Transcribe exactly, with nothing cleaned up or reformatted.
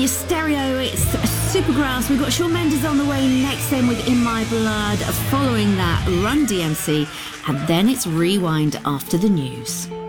your stereo, it's Supergrass. We've got Shawn Mendes on the way next, then with In My Blood. Following that, Run D M C, and then it's Rewind after the news.